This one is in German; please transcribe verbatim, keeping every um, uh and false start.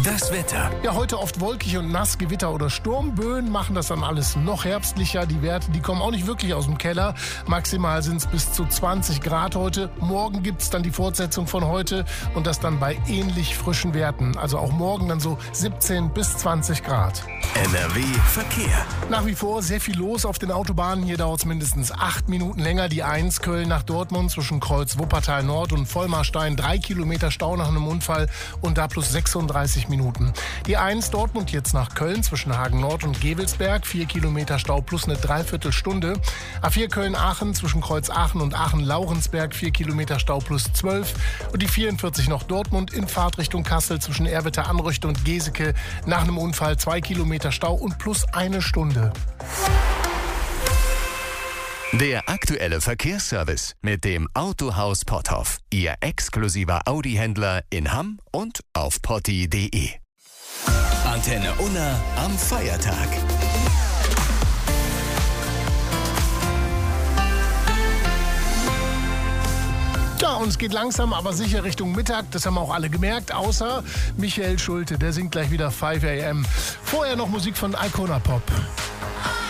Das Wetter. Ja, heute oft wolkig und nass, Gewitter oder Sturmböen machen das dann alles noch herbstlicher. Die Werte, die kommen auch nicht wirklich aus dem Keller. Maximal sind es bis zu zwanzig Grad heute. Morgen gibt es dann die Fortsetzung von heute und das dann bei ähnlich frischen Werten. Also auch morgen dann so siebzehn bis zwanzig Grad. N R W Verkehr. Nach wie vor sehr viel los auf den Autobahnen. Hier dauert es mindestens acht Minuten länger. Die eins Köln nach Dortmund zwischen Kreuz Wuppertal Nord und Vollmarstein. Drei Kilometer Stau nach einem Unfall und da plus sechsunddreißig Minuten. Die eins Dortmund jetzt nach Köln zwischen Hagen Nord und Gevelsberg. Vier Kilometer Stau plus eine Dreiviertelstunde. A vier Köln-Aachen zwischen Kreuz Aachen und Aachen-Laurensberg. Vier Kilometer Stau plus zwölf. Und die vierundvierzig noch Dortmund in Fahrtrichtung Kassel zwischen Erwitter-Anrüchte und Geseke. Nach einem Unfall zwei Kilometer Stau und plus eine Stunde. Der aktuelle Verkehrsservice mit dem Autohaus Potthoff. Ihr exklusiver Audi-Händler in Hamm und auf potti punkt de. Antenne Unna am Feiertag. Ja, und es geht langsam, aber sicher Richtung Mittag. Das haben auch alle gemerkt, außer Michael Schulte. Der singt gleich wieder five a m. Vorher noch Musik von Icona Pop.